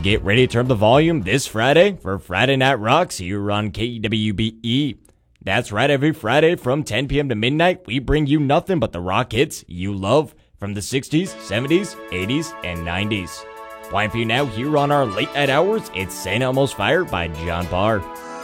get ready to turn up the volume this Friday for Friday Night Rocks here on KWBE. That's right, every Friday from 10 p.m. to midnight, we bring you nothing but the rock hits you love from the 60s, 70s, 80s, and 90s. Playing for you now here on our late night hours, it's St. Elmo's Fire by John Parr.